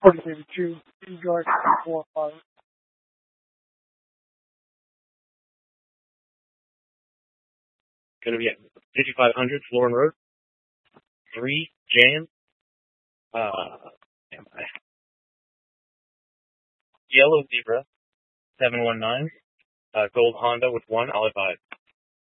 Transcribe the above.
4032, York 45. Going to be at 5500 Florin Road. 3 Jan. Yellow Zebra 719. Gold Honda with 1. I'll advise.